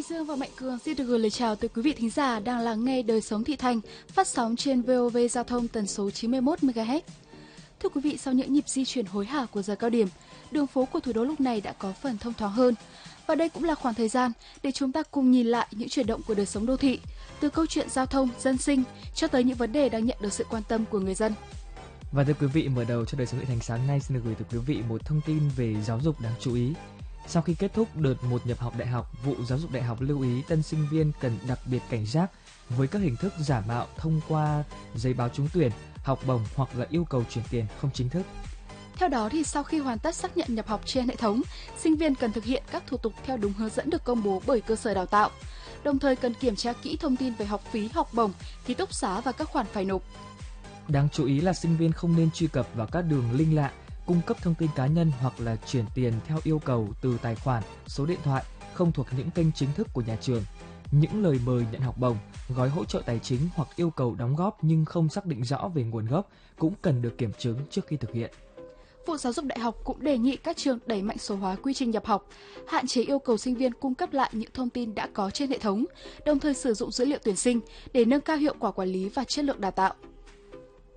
Dương và Mạnh Cường xin được gửi lời chào tới quý vị thính giả đang lắng nghe Đời sống thị thành phát sóng trên VOV Giao thông tần số 91 MHz. Thưa quý vị, sau những nhịp di chuyển hối hả của giờ cao điểm, đường phố của thủ đô lúc này đã có phần thông thoáng hơn. Và đây cũng là khoảng thời gian để chúng ta cùng nhìn lại những chuyển động của đời sống đô thị, từ câu chuyện giao thông, dân sinh cho tới những vấn đề đang nhận được sự quan tâm của người dân. Và thưa quý vị, mở đầu cho Đời sống thị thành sáng nay xin được gửi tới quý vị một thông tin về giáo dục đáng chú ý. Sau khi kết thúc đợt 1 nhập học đại học, vụ Giáo dục Đại học lưu ý tân sinh viên cần đặc biệt cảnh giác với các hình thức giả mạo thông qua giấy báo trúng tuyển, học bổng hoặc là yêu cầu chuyển tiền không chính thức. Theo đó thì sau khi hoàn tất xác nhận nhập học trên hệ thống, sinh viên cần thực hiện các thủ tục theo đúng hướng dẫn được công bố bởi cơ sở đào tạo. Đồng thời cần kiểm tra kỹ thông tin về học phí, học bổng, ký túc xá và các khoản phải nộp. Đáng chú ý là sinh viên không nên truy cập vào các đường link lạ, cung cấp thông tin cá nhân hoặc là chuyển tiền theo yêu cầu từ tài khoản, số điện thoại không thuộc những kênh chính thức của nhà trường. Những lời mời nhận học bổng, gói hỗ trợ tài chính hoặc yêu cầu đóng góp nhưng không xác định rõ về nguồn gốc cũng cần được kiểm chứng trước khi thực hiện. Vụ Giáo dục Đại học cũng đề nghị các trường đẩy mạnh số hóa quy trình nhập học, hạn chế yêu cầu sinh viên cung cấp lại những thông tin đã có trên hệ thống, đồng thời sử dụng dữ liệu tuyển sinh để nâng cao hiệu quả quản lý và chất lượng đào tạo.